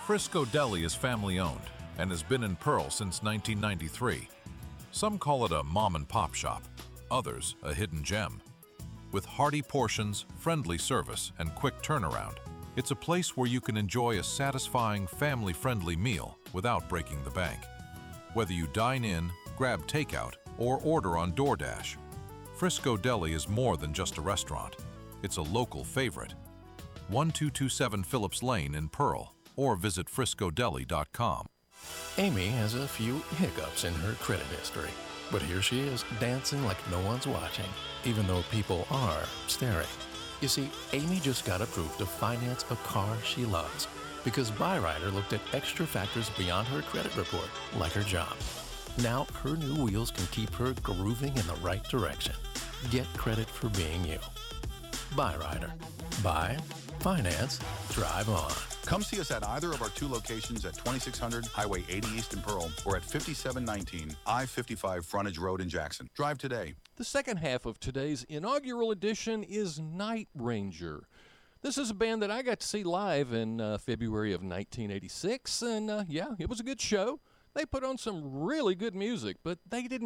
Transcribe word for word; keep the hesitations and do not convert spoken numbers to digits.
Frisco Deli is family-owned and has been in Pearl since nineteen ninety-three. Some call it a mom-and-pop shop, others a hidden gem. With hearty portions, friendly service, and quick turnaround, it's a place where you can enjoy a satisfying, family-friendly meal without breaking the bank. Whether you dine in, grab takeout, or order on DoorDash, Frisco Deli is more than just a restaurant. It's a local favorite. twelve twenty-seven Phillips Lane in Pearl, or visit frisco deli dot com. Amy has a few hiccups in her credit history, but here she is dancing like no one's watching, even though people are staring. You see, Amy just got approved to finance a car she loves because Byrider looked at extra factors beyond her credit report, like her job. Now her new wheels can keep her grooving in the right direction. Get credit for being you. Byrider. Buy, finance, drive on. Come see us at either of our two locations at twenty-six hundred Highway eighty East in Pearl or at fifty-seven nineteen I fifty-five Frontage Road in Jackson. Drive today. The second half of today's inaugural edition is Night Ranger. This is a band that I got to see live in uh, February of nineteen eighty-six, and uh, yeah, it was a good show. They put on some really good music, but they didn't